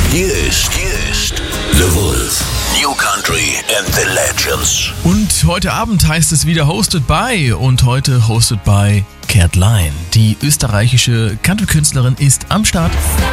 Hier ist The Wolf. New Country and the Legends. Und heute Abend heißt es wieder Hosted by und heute Hosted by Cat Line. Die österreichische Country-Künstlerin ist am Start.